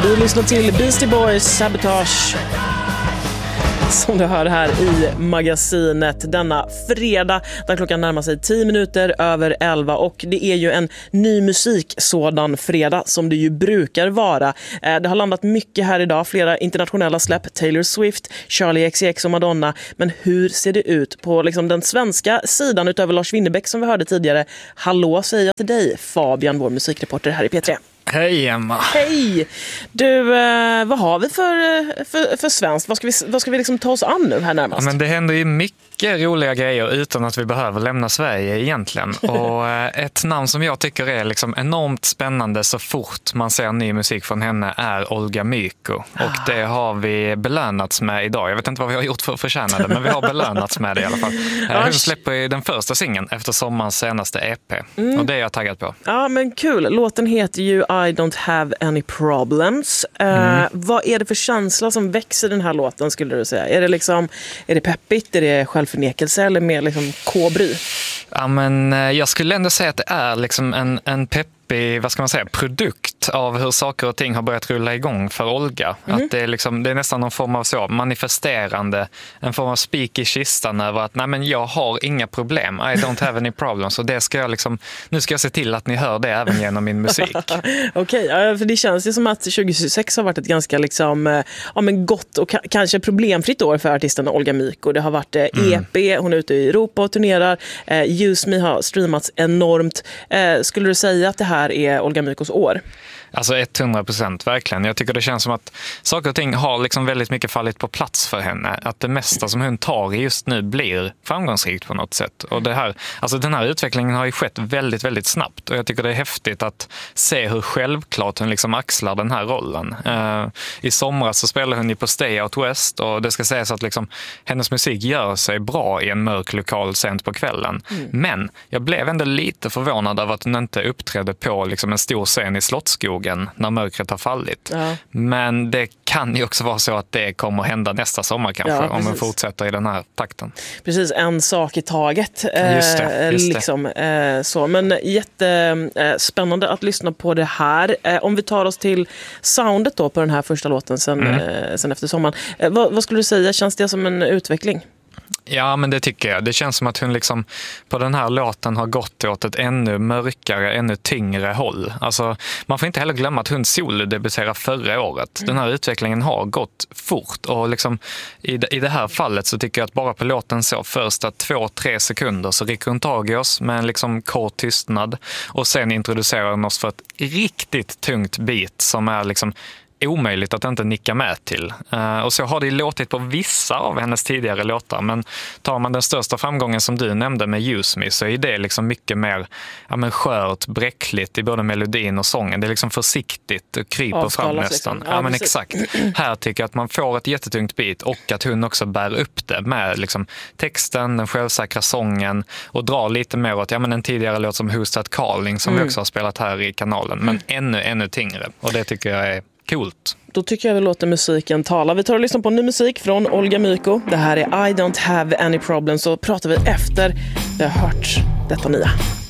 Du lyssnar till Beastie Boys Sabotage, som du hör här i magasinet denna fredag där klockan närmar sig 10 minuter över 11, och det är ju en ny musik sådan fredag som det ju brukar vara. Det har landat mycket här idag, flera internationella släpp, Taylor Swift, Charlie XCX och Madonna, men hur ser det ut på liksom den svenska sidan utöver Lars Winnerbäck som vi hörde tidigare? Hallå säger jag till dig, Fabian, vår musikreporter här i P3. Hej Emma. Hej! Du, vad har vi för svenskt? Vad ska vi liksom ta oss an nu här närmast? Ja, men det händer ju mycket roliga grejer utan att vi behöver lämna Sverige egentligen. Och ett namn som jag tycker är liksom enormt spännande så fort man ser ny musik från henne är Olga Myko. Och det har vi belönats med idag. Jag vet inte vad vi har gjort för att förtjäna det, men vi har belönats med det i alla fall. Hon släpper den första singeln efter sommarens senaste EP. Och det är jag taggad på. Ja, men kul. Låten heter ju I don't have any problems. Vad är det för känsla som växer den här låten, skulle du säga? Är det peppigt, är det självförnekelse eller mer liksom kobry? Ja, men jag skulle ändå säga att det är liksom en peppig, vad ska man säga, produkt av hur saker och ting har börjat rulla igång för Olga. Att det är nästan någon form av så manifesterande, en form av spik i kistan över att nej, men jag har inga problem, I don't have any problems, och det ska jag liksom, nu ska jag se till att ni hör det även genom min musik. Okej, för det känns ju som att 2026 har varit ett ganska liksom, men gott och kanske problemfritt år för artisten Olga Myko. Det har varit EP, hon är ute i Europa och turnerar, Use Me har streamats enormt. Skulle du säga att det här är Olga Mykos år? Alltså 100%, verkligen. Jag tycker det känns som att saker och ting har liksom väldigt mycket fallit på plats för henne. Att det mesta som hon tar just nu blir framgångsrikt på något sätt. Och den här utvecklingen har ju skett väldigt, väldigt snabbt. Och jag tycker det är häftigt att se hur självklart hon liksom axlar den här rollen. I somras så spelade hon ju på Stay Out West, och det ska sägas att liksom, hennes musik gör sig bra i en mörk lokal sent på kvällen. Men jag blev ändå lite förvånad över att hon inte uppträdde på liksom en stor scen i Slottsskogen när mörkret har fallit. Ja. Men det kan ju också vara så att det kommer hända nästa sommar kanske, om man fortsätter i den här takten. Precis, en sak i taget. Just det. Liksom, så. Men jättespännande att lyssna på det här. Om vi tar oss till soundet då på den här första låten sen efter sommaren. Vad skulle du säga, känns det som en utveckling? Ja, men det tycker jag. Det känns som att hon liksom på den här låten har gått åt ett ännu mörkare, ännu tyngre håll. Alltså, man får inte heller glömma att hon solodebuterade förra året. Den här utvecklingen har gått fort, och liksom i det här fallet så tycker jag att bara på låten så första 2-3 sekunder så rycker hon tag i oss med en liksom kort tystnad, och sen introducerar hon oss för ett riktigt tungt beat som är liksom omöjligt att inte nicka med till. Och så har det låtit på vissa av hennes tidigare låtar, men tar man den största framgången som du nämnde med Use Me, så är det liksom mycket mer skört, bräckligt i både melodin och sången. Det är liksom försiktigt och kryper fram nästan. Liksom. Ja, men exakt. Här tycker jag att man får ett jättetungt beat, och att hon också bär upp det med liksom texten, den självsäkra sången, och drar lite mer åt en tidigare låt som Who's That Calling som vi också har spelat här i kanalen, men ännu tyngre, och det tycker jag är coolt. Då tycker jag vi låter musiken tala. Vi tar och lyssnar på ny musik från Olga Myko. Det här är I don't have any problems, så pratar vi efter vi har hört detta nya.